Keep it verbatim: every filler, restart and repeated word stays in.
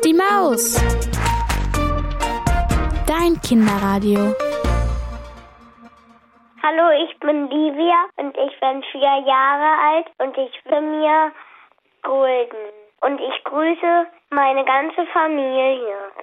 Die Maus. Dein Kinderradio. Hallo, ich bin Livia und ich bin vier Jahre alt und ich bin mir Golden. Und ich grüße meine ganze Familie.